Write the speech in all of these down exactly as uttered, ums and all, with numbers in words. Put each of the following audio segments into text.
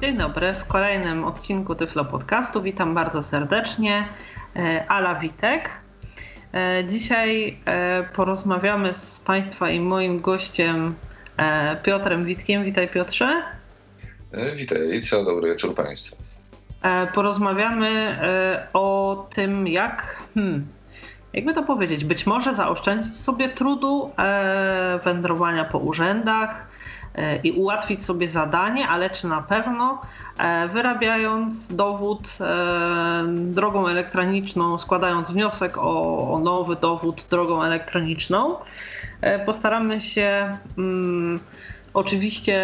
Dzień dobry, w kolejnym odcinku Tyflo Podcastu witam bardzo serdecznie, Ala Witek. Dzisiaj porozmawiamy z Państwa i moim gościem Piotrem Witkiem. Witaj, Piotrze. Witaj, co dobry wieczór Państwu. Porozmawiamy o tym, jak, hmm, jakby to powiedzieć, być może zaoszczędzić sobie trudu wędrowania po urzędach i ułatwić sobie zadanie, ale czy na pewno wyrabiając dowód drogą elektroniczną, składając wniosek o, o nowy dowód drogą elektroniczną. Postaramy się um, oczywiście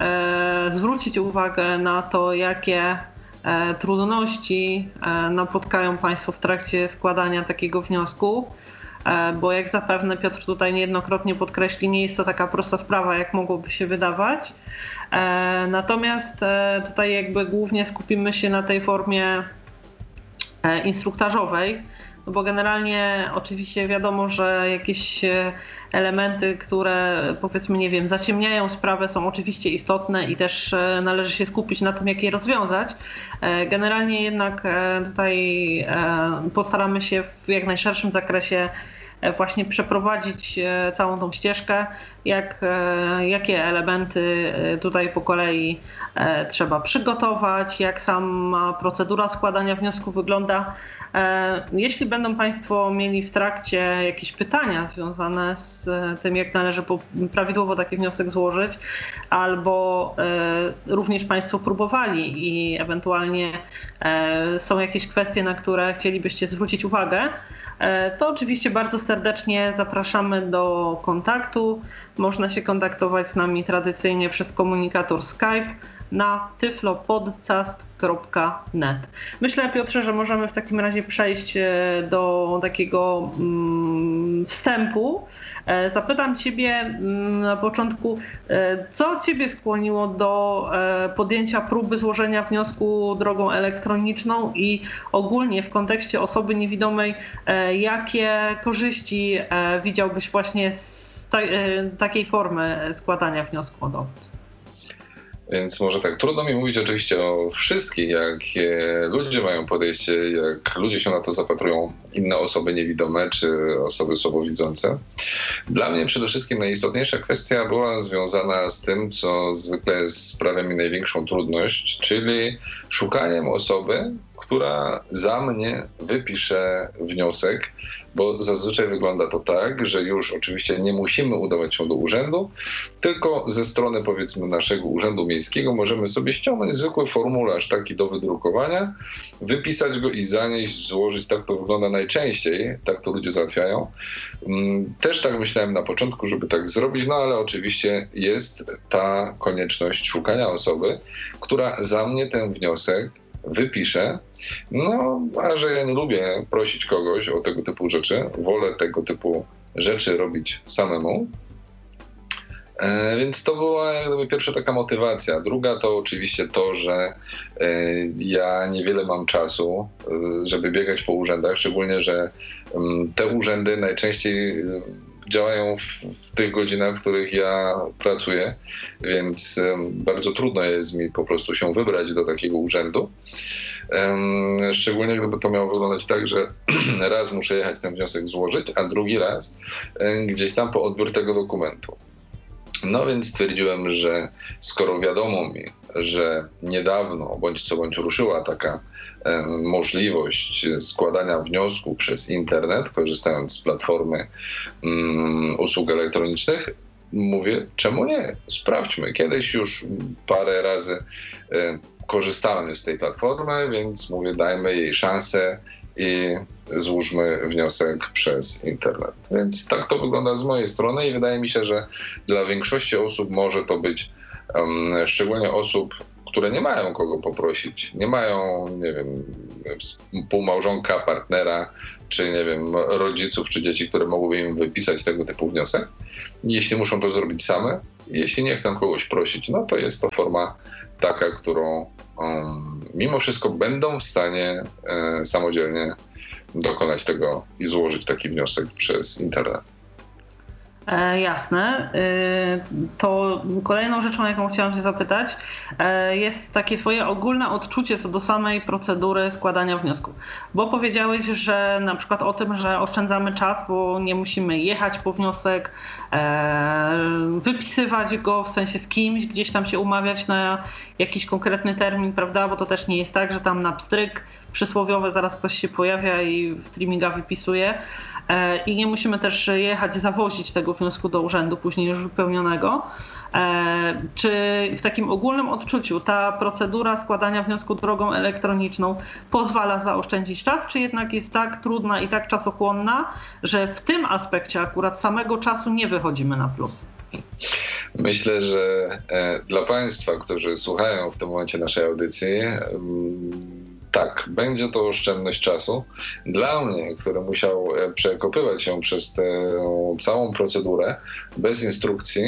e, zwrócić uwagę na to, jakie e, trudności e, napotkają Państwo w trakcie składania takiego wniosku. Bo jak zapewne Piotr tutaj niejednokrotnie podkreśli, nie jest to taka prosta sprawa, jak mogłoby się wydawać. Natomiast tutaj jakby głównie skupimy się na tej formie instruktażowej, no bo generalnie oczywiście wiadomo, że jakieś elementy, które powiedzmy, nie wiem, zaciemniają sprawę, są oczywiście istotne i też należy się skupić na tym, jak je rozwiązać. Generalnie jednak tutaj postaramy się w jak najszerszym zakresie właśnie przeprowadzić całą tą ścieżkę, jak, jakie elementy tutaj po kolei trzeba przygotować, jak sama procedura składania wniosku wygląda. Jeśli będą Państwo mieli w trakcie jakieś pytania związane z tym, jak należy prawidłowo taki wniosek złożyć, albo również Państwo próbowali i ewentualnie są jakieś kwestie, na które chcielibyście zwrócić uwagę, to oczywiście bardzo serdecznie zapraszamy do kontaktu. Można się kontaktować z nami tradycyjnie przez komunikator Skype na tyflopodcast kropka net. Myślę, Piotrze, że możemy w takim razie przejść do takiego mm, wstępu. Zapytam Ciebie na początku, co Ciebie skłoniło do podjęcia próby złożenia wniosku drogą elektroniczną i ogólnie w kontekście osoby niewidomej, jakie korzyści widziałbyś właśnie z ta- takiej formy składania wniosku o dowód? Więc może tak, trudno mi mówić oczywiście o wszystkich, jakie ludzie mają podejście, jak ludzie się na to zapatrują, inne osoby niewidome czy osoby słabowidzące. Dla mnie przede wszystkim najistotniejsza kwestia była związana z tym, co zwykle sprawia mi największą trudność, czyli szukaniem osoby, która za mnie wypisze wniosek, bo zazwyczaj wygląda to tak, że już oczywiście nie musimy udawać się do urzędu, tylko ze strony powiedzmy naszego urzędu miejskiego możemy sobie ściągnąć zwykły formularz taki do wydrukowania, wypisać go i zanieść, złożyć. Tak to wygląda najczęściej, tak to ludzie załatwiają. Też tak myślałem na początku, żeby tak zrobić, no ale oczywiście jest ta konieczność szukania osoby, która za mnie ten wniosek wypiszę. No, a że ja nie lubię prosić kogoś o tego typu rzeczy, wolę tego typu rzeczy robić samemu. E, więc to była jak gdyby pierwsza taka motywacja. Druga to oczywiście to, że e, ja niewiele mam czasu, e, żeby biegać po urzędach, szczególnie, że m, te urzędy najczęściej e, działają w, w tych godzinach, w których ja pracuję, więc um, bardzo trudno jest mi po prostu się wybrać do takiego urzędu. Um, szczególnie gdyby to miało wyglądać tak, że raz muszę jechać ten wniosek złożyć, a drugi raz um, gdzieś tam po odbiór tego dokumentu. No więc stwierdziłem, że skoro wiadomo mi, że niedawno bądź co bądź ruszyła taka e, możliwość składania wniosku przez internet, korzystając z platformy mm, usług elektronicznych, mówię, czemu nie? Sprawdźmy. Kiedyś już parę razy e, korzystałem z tej platformy, więc mówię, dajmy jej szansę i złóżmy wniosek przez internet. Więc tak to wygląda z mojej strony i wydaje mi się, że dla większości osób może to być, um, szczególnie osób, które nie mają kogo poprosić, nie mają, nie wiem, współmałżonka, partnera, czy nie wiem, rodziców, czy dzieci, które mogłyby im wypisać tego typu wniosek. Jeśli muszą to zrobić same, jeśli nie chcą kogoś prosić, no to jest to forma taka, którą um, mimo wszystko będą w stanie e, samodzielnie dokonać tego i złożyć taki wniosek przez internet. E, jasne. E, to kolejną rzeczą, jaką chciałam cię zapytać, e, jest takie twoje ogólne odczucie co do samej procedury składania wniosku. Bo powiedziałeś, że na przykład o tym, że oszczędzamy czas, bo nie musimy jechać po wniosek, e, wypisywać go, w sensie z kimś, gdzieś tam się umawiać na jakiś konkretny termin, prawda? Bo to też nie jest tak, że tam na pstryk przysłowiowe zaraz ktoś się pojawia i w Triminga wypisuje. I nie musimy też jechać, zawozić tego wniosku do urzędu później już wypełnionego. Czy w takim ogólnym odczuciu ta procedura składania wniosku drogą elektroniczną pozwala zaoszczędzić czas, czy jednak jest tak trudna i tak czasochłonna, że w tym aspekcie akurat samego czasu nie wychodzimy na plus? Myślę, że dla Państwa, którzy słuchają w tym momencie naszej audycji, tak, będzie to oszczędność czasu. Dla mnie, który musiał przekopywać się przez tę całą procedurę bez instrukcji,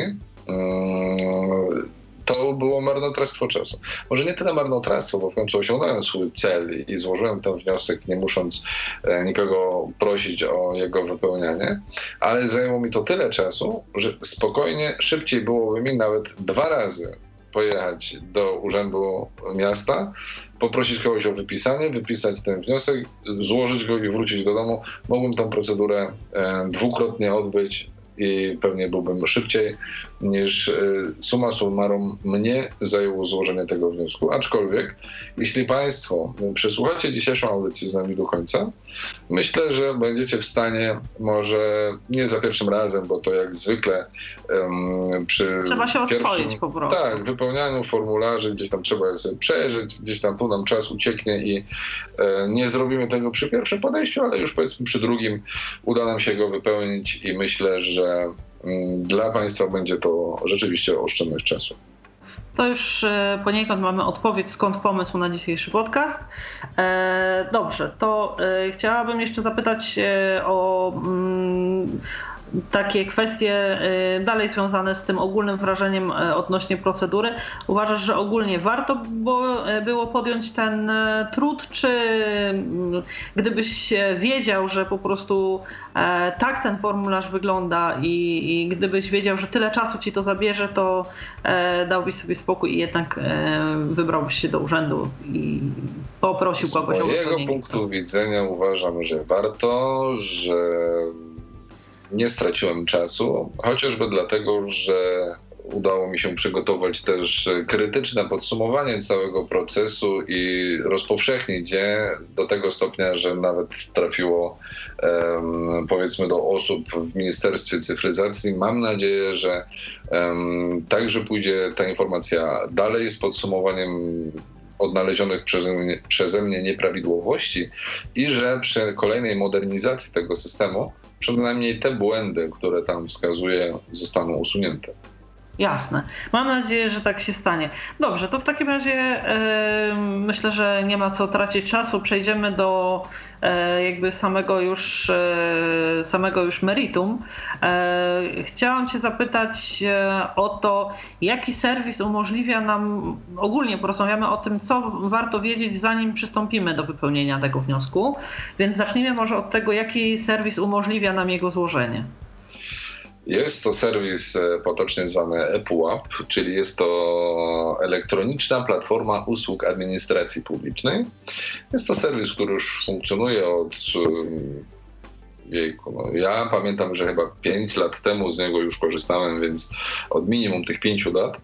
to było marnotrawstwo czasu. Może nie tyle marnotrawstwo, bo w końcu osiągnąłem swój cel i złożyłem ten wniosek, nie musząc nikogo prosić o jego wypełnianie, ale zajęło mi to tyle czasu, że spokojnie, szybciej byłoby mi nawet dwa razy pojechać do urzędu miasta, poprosić kogoś o wypisanie, wypisać ten wniosek, złożyć go i wrócić do domu. Mogłem tę procedurę e, dwukrotnie odbyć i pewnie byłbym szybciej niż e, summa summarum mnie zajęło złożenie tego wniosku. Aczkolwiek, jeśli Państwo przesłuchacie dzisiejszą audycję z nami do końca, myślę, że będziecie w stanie, może nie za pierwszym razem, bo to jak zwykle um, przy trzeba się pierwszym, oswoić po prostu. Tak, wypełnianiu formularzy, gdzieś tam trzeba je sobie przejrzeć, gdzieś tam tu nam czas ucieknie i e, nie zrobimy tego przy pierwszym podejściu, ale już powiedzmy przy drugim uda nam się go wypełnić i myślę, że mm, dla Państwa będzie to rzeczywiście oszczędność czasu. To już poniekąd mamy odpowiedź, skąd pomysł na dzisiejszy podcast. Dobrze, to chciałabym jeszcze zapytać o takie kwestie dalej związane z tym ogólnym wrażeniem odnośnie procedury. Uważasz, że ogólnie warto było podjąć ten trud, czy gdybyś wiedział, że po prostu tak ten formularz wygląda i, i gdybyś wiedział, że tyle czasu ci to zabierze, to dałbyś sobie spokój i jednak wybrałbyś się do urzędu i poprosił kogoś o wypełnienie? Z mojego punktu widzenia uważam, że warto, że nie straciłem czasu, chociażby dlatego, że udało mi się przygotować też krytyczne podsumowanie całego procesu i rozpowszechnić je do tego stopnia, że nawet trafiło um, powiedzmy do osób w Ministerstwie Cyfryzacji. Mam nadzieję, że um, także pójdzie ta informacja dalej z podsumowaniem odnalezionych przeze mnie, przeze mnie nieprawidłowości i że przy kolejnej modernizacji tego systemu przynajmniej te błędy, które tam wskazuje, zostaną usunięte. Jasne. Mam nadzieję, że tak się stanie. Dobrze, to w takim razie yy, myślę, że nie ma co tracić czasu. Przejdziemy do yy, jakby samego już, yy, samego już meritum. Yy, chciałam cię zapytać yy, o to, jaki serwis umożliwia nam, ogólnie porozmawiamy o tym, co warto wiedzieć, zanim przystąpimy do wypełnienia tego wniosku. Więc zacznijmy może od tego, jaki serwis umożliwia nam jego złożenie. Jest to serwis potocznie zwany ePUAP, czyli jest to elektroniczna platforma usług administracji publicznej. Jest to serwis, który już funkcjonuje od jejku, no ja pamiętam, że chyba pięć lat temu z niego już korzystałem, więc od minimum tych pięciu lat.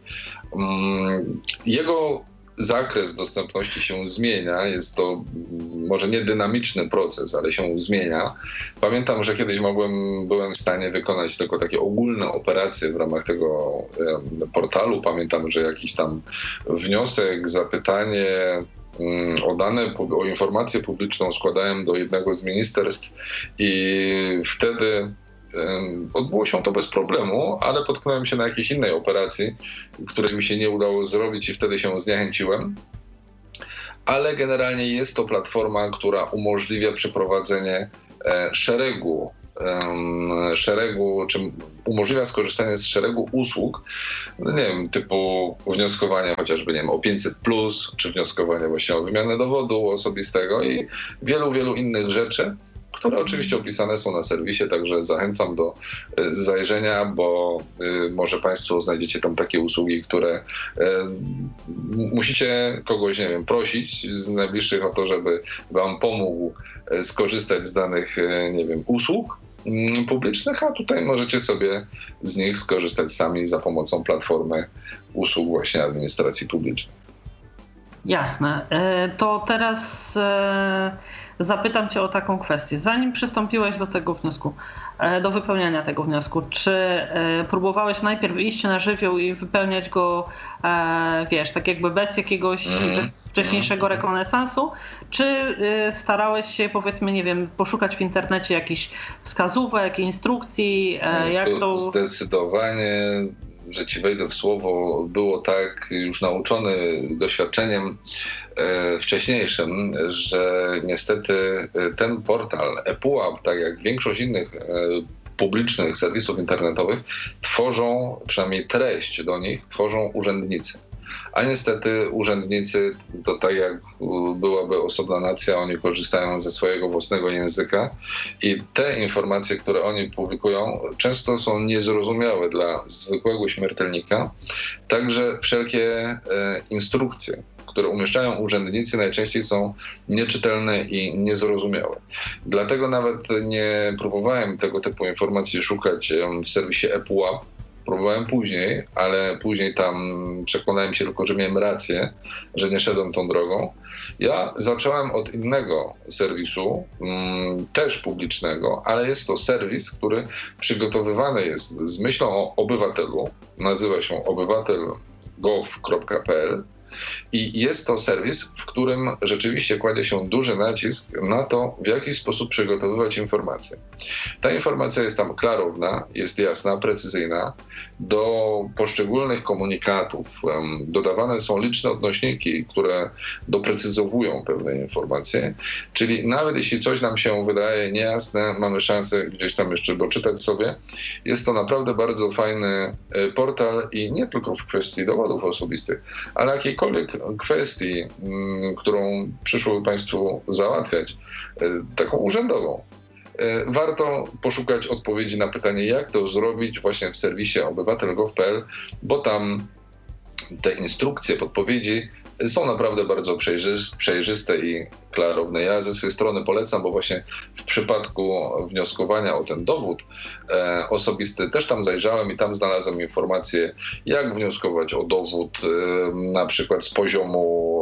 Jego zakres dostępności się zmienia, jest to może nie dynamiczny proces, ale się zmienia. Pamiętam, że kiedyś mogłem, byłem w stanie wykonać tylko takie ogólne operacje w ramach tego um, portalu. Pamiętam, że jakiś tam wniosek, zapytanie o dane, o informację publiczną składałem do jednego z ministerstw i wtedy odbyło się to bez problemu, ale potknąłem się na jakiejś innej operacji, której mi się nie udało zrobić i wtedy się zniechęciłem. Ale generalnie jest to platforma, która umożliwia przeprowadzenie szeregu, szeregu, czy umożliwia skorzystanie z szeregu usług, no nie wiem, typu wnioskowania chociażby, nie wiem, o pięćset plus, czy wnioskowania właśnie o wymianę dowodu osobistego i wielu, wielu innych rzeczy, które oczywiście opisane są na serwisie, także zachęcam do zajrzenia, bo może Państwo znajdziecie tam takie usługi, które musicie kogoś, nie wiem, prosić z najbliższych o to, żeby Wam pomógł skorzystać z danych, nie wiem, usług publicznych, a tutaj możecie sobie z nich skorzystać sami za pomocą platformy usług właśnie administracji publicznej. Jasne. To teraz zapytam Cię o taką kwestię. Zanim przystąpiłeś do tego wniosku, do wypełniania tego wniosku, czy próbowałeś najpierw iść na żywioł i wypełniać go, wiesz, tak jakby bez jakiegoś, mm. bez wcześniejszego rekonesansu, czy starałeś się, powiedzmy, nie wiem, poszukać w internecie jakichś wskazówek, instrukcji, jak to... to... Zdecydowanie, że Ci wejdę w słowo, było tak już nauczony doświadczeniem e, wcześniejszym, że niestety ten portal ePUAP, tak jak większość innych e, publicznych serwisów internetowych, tworzą, przynajmniej treść do nich, tworzą urzędnicy. A niestety urzędnicy, to tak jak byłaby osobna nacja, oni korzystają ze swojego własnego języka i te informacje, które oni publikują, często są niezrozumiałe dla zwykłego śmiertelnika. Także wszelkie e, instrukcje, które umieszczają urzędnicy, najczęściej są nieczytelne i niezrozumiałe. Dlatego nawet nie próbowałem tego typu informacji szukać w serwisie ePUAP. Próbowałem później, ale później tam przekonałem się tylko, że miałem rację, że nie szedłem tą drogą. Ja zacząłem od innego serwisu, mm, też publicznego, ale jest to serwis, który przygotowywany jest z myślą o obywatelu. Nazywa się obywatel kropka gov kropka p l. I jest to serwis, w którym rzeczywiście kładzie się duży nacisk na to, w jaki sposób przygotowywać informacje. Ta informacja jest tam klarowna, jest jasna, precyzyjna. Do poszczególnych komunikatów um, dodawane są liczne odnośniki, które doprecyzowują pewne informacje. Czyli nawet jeśli coś nam się wydaje niejasne, mamy szansę gdzieś tam jeszcze doczytać sobie. Jest to naprawdę bardzo fajny portal i nie tylko w kwestii dowodów osobistych, ale jakiejkolwiek kwestii, którą przyszłoby Państwu załatwiać, taką urzędową. Warto poszukać odpowiedzi na pytanie, jak to zrobić właśnie w serwisie obywatel kropka gov kropka p l, bo tam te instrukcje, podpowiedzi są naprawdę bardzo przejrzyste i klarowne. Ja ze swojej strony polecam, bo właśnie w przypadku wnioskowania o ten dowód e, osobisty też tam zajrzałem i tam znalazłem informacje, jak wnioskować o dowód e, na przykład z poziomu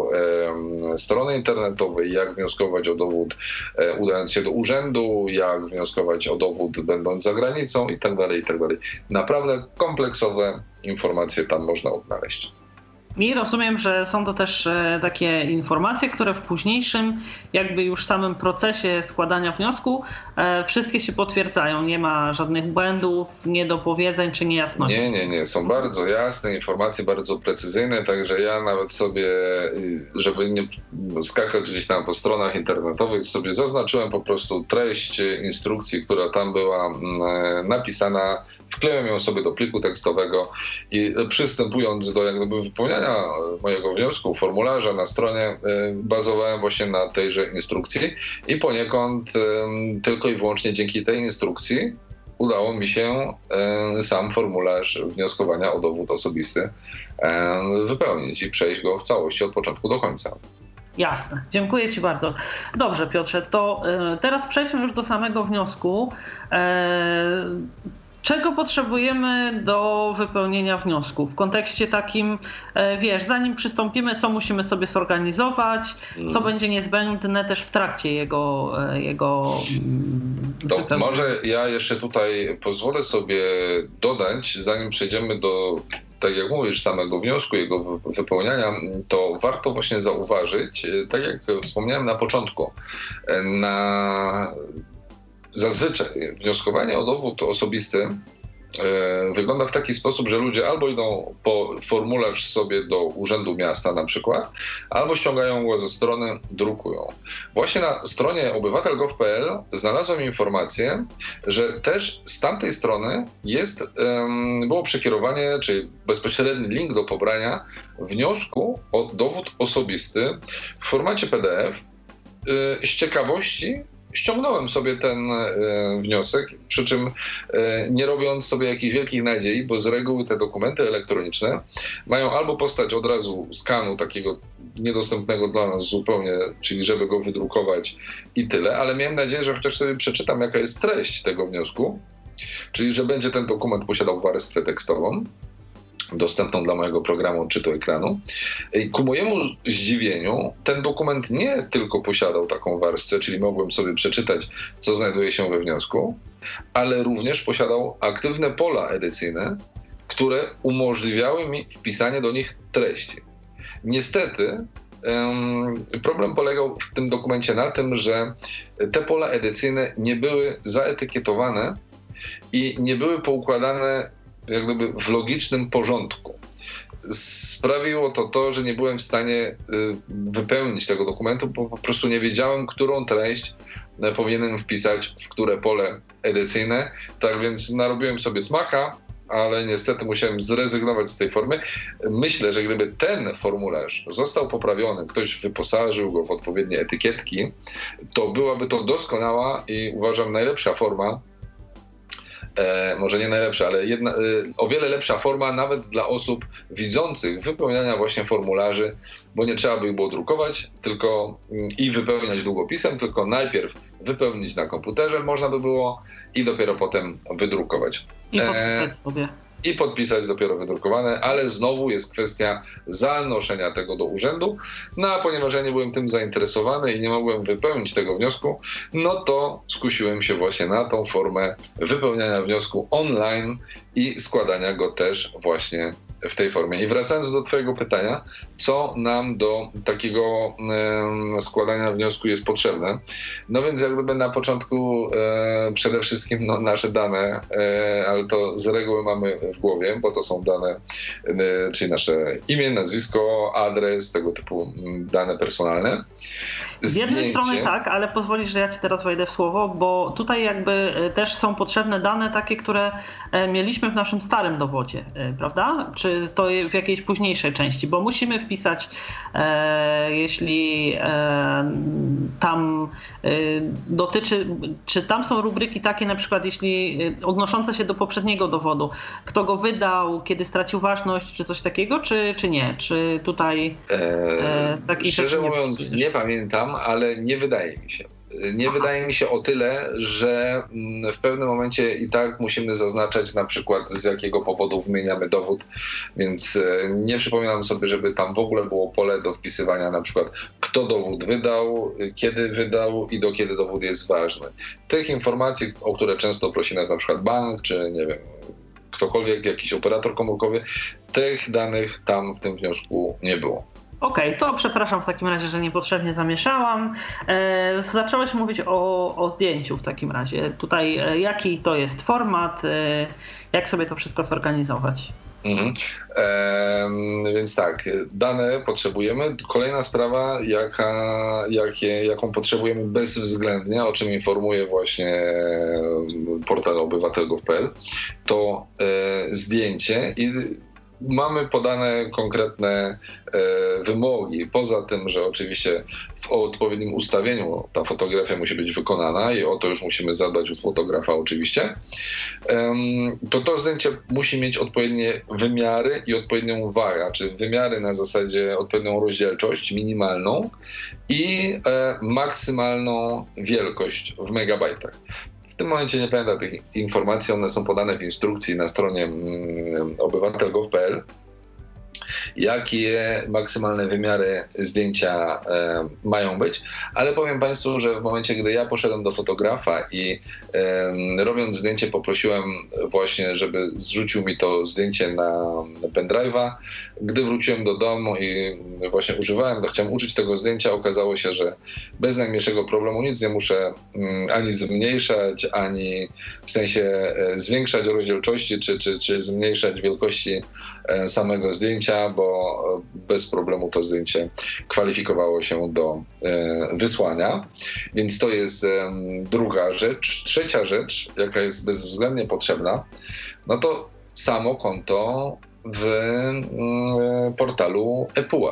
e, strony internetowej, jak wnioskować o dowód e, udając się do urzędu, jak wnioskować o dowód będąc za granicą i tak dalej, i tak dalej. Naprawdę kompleksowe informacje tam można odnaleźć. I rozumiem, że są to też takie informacje, które w późniejszym, jakby już samym procesie składania wniosku, wszystkie się potwierdzają. Nie ma żadnych błędów, niedopowiedzeń czy niejasności. Nie, nie, nie. Są bardzo jasne informacje, bardzo precyzyjne, także ja nawet sobie, żeby nie skakać gdzieś tam po stronach internetowych, sobie zaznaczyłem po prostu treść instrukcji, która tam była napisana, wkleiłem ją sobie do pliku tekstowego i przystępując do jak gdyby wypełniania mojego wniosku, formularza na stronie, bazowałem właśnie na tejże instrukcji i poniekąd tylko i wyłącznie dzięki tej instrukcji udało mi się sam formularz wnioskowania o dowód osobisty wypełnić i przejść go w całości od początku do końca. Jasne, dziękuję Ci bardzo. Dobrze, Piotrze, to teraz przejdźmy już do samego wniosku. Czego potrzebujemy do wypełnienia wniosku? W kontekście takim, wiesz, zanim przystąpimy, co musimy sobie zorganizować, mm. co będzie niezbędne też w trakcie jego, jego To wypełnienia. Może ja jeszcze tutaj pozwolę sobie dodać, zanim przejdziemy do, tak jak mówisz, samego wniosku, jego wypełniania, to warto właśnie zauważyć, tak jak wspomniałem na początku, na Zazwyczaj wnioskowanie o dowód osobisty e, wygląda w taki sposób, że ludzie albo idą po formularz sobie do Urzędu Miasta na przykład, albo ściągają go ze strony, drukują. Właśnie na stronie obywatel kropka gov kropka p l znalazłem informację, że też z tamtej strony jest, um, było przekierowanie, czyli bezpośredni link do pobrania wniosku o dowód osobisty w formacie P D F yy, z ciekawości ściągnąłem sobie ten e, wniosek, przy czym e, nie robiąc sobie jakichś wielkich nadziei, bo z reguły te dokumenty elektroniczne mają albo postać od razu skanu takiego niedostępnego dla nas zupełnie, czyli żeby go wydrukować i tyle, ale miałem nadzieję, że chociaż sobie przeczytam, jaka jest treść tego wniosku, czyli że będzie ten dokument posiadał warstwę tekstową, dostępną dla mojego programu odczytu ekranu. I ku mojemu zdziwieniu ten dokument nie tylko posiadał taką warstwę, czyli mogłem sobie przeczytać, co znajduje się we wniosku, ale również posiadał aktywne pola edycyjne, które umożliwiały mi wpisanie do nich treści. Niestety um, problem polegał w tym dokumencie na tym, że te pola edycyjne nie były zaetykietowane i nie były poukładane jak gdyby w logicznym porządku. Sprawiło to to, że nie byłem w stanie wypełnić tego dokumentu, bo po prostu nie wiedziałem, którą treść powinienem wpisać w które pole edycyjne. Tak więc narobiłem sobie smaka, ale niestety musiałem zrezygnować z tej formy. Myślę, że gdyby ten formularz został poprawiony, ktoś wyposażył go w odpowiednie etykietki, to byłaby to doskonała i uważam najlepsza forma, E, może nie najlepsza, ale jedna, e, o wiele lepsza forma nawet dla osób widzących wypełniania właśnie formularzy, bo nie trzeba by ich było drukować tylko mm, i wypełniać długopisem, tylko najpierw wypełnić na komputerze można by było i dopiero potem wydrukować. I podpisać sobie. I podpisać dopiero wydrukowane, ale znowu jest kwestia zanoszenia tego do urzędu. No a ponieważ ja nie byłem tym zainteresowany i nie mogłem wypełnić tego wniosku, no to skusiłem się właśnie na tą formę wypełniania wniosku online i składania go też właśnie w tej formie. I wracając do twojego pytania, co nam do takiego e, składania wniosku jest potrzebne? No więc jak gdyby na początku e, przede wszystkim no, nasze dane, e, ale to z reguły mamy w głowie, bo to są dane, e, czyli nasze imię, nazwisko, adres, tego typu dane personalne. Z jednej strony tak, ale pozwolisz, że ja ci teraz wejdę w słowo, bo tutaj jakby też są potrzebne dane takie, które mieliśmy w naszym starym dowodzie, prawda? Czy to w jakiejś późniejszej części, bo musimy wpisać, e, jeśli e, tam e, dotyczy, czy tam są rubryki takie na przykład, jeśli odnoszące się do poprzedniego dowodu, kto go wydał, kiedy stracił ważność, czy coś takiego, czy, czy nie? Czy tutaj e, taki Szczerze mówiąc nie, nie pamiętam, ale nie wydaje mi się. Nie Aha. wydaje mi się o tyle, że w pewnym momencie i tak musimy zaznaczać na przykład z jakiego powodu wymieniamy dowód, więc nie przypominam sobie, żeby tam w ogóle było pole do wpisywania na przykład kto dowód wydał, kiedy wydał i do kiedy dowód jest ważny. Tych informacji, o które często prosi nas na przykład bank, czy nie wiem, ktokolwiek, jakiś operator komórkowy, tych danych tam w tym wniosku nie było. Okej, okay, to przepraszam w takim razie, że niepotrzebnie zamieszałam. E, zacząłeś mówić o, o zdjęciu w takim razie. Tutaj e, jaki to jest format, e, jak sobie to wszystko zorganizować? Mhm. E, więc tak, dane potrzebujemy. Kolejna sprawa, jaka, jakie, jaką potrzebujemy bezwzględnie, o czym informuje właśnie portal obywatel kropka gov kropka p l, to e, zdjęcie i mamy podane konkretne e, wymogi. Poza tym, że oczywiście w odpowiednim ustawieniu ta fotografia musi być wykonana i o to już musimy zadbać u fotografa oczywiście, ehm, to to zdjęcie musi mieć odpowiednie wymiary i odpowiednią wagę, czy wymiary na zasadzie odpowiednią rozdzielczość minimalną i e, maksymalną wielkość w megabajtach. W tym momencie nie pamiętam tych informacji, one są podane w instrukcji na stronie mm, obywatel kropka gov kropka p l. Jakie maksymalne wymiary zdjęcia e, mają być, ale powiem Państwu, że w momencie, gdy ja poszedłem do fotografa i e, robiąc zdjęcie poprosiłem właśnie, żeby zrzucił mi to zdjęcie na, na pendrive'a, gdy wróciłem do domu i właśnie używałem, chciałem użyć tego zdjęcia, okazało się, że bez najmniejszego problemu nic nie muszę mm, ani zmniejszać, ani w sensie e, zwiększać rozdzielczości, czy, czy, czy zmniejszać wielkości e, samego zdjęcia, bo bez problemu to zdjęcie kwalifikowało się do e, wysłania. Więc to jest e, druga rzecz. Trzecia rzecz, jaka jest bezwzględnie potrzebna, no to samo konto w e, portalu ePUA.